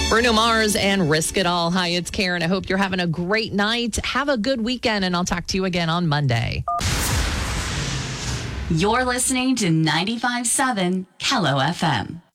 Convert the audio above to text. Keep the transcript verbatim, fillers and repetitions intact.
Bruno Mars and Risk It All. Hi, it's Karen. I hope you're having a great night. Have a good weekend, and I'll talk to you again on Monday. You're listening to ninety-five point seven Kello F M.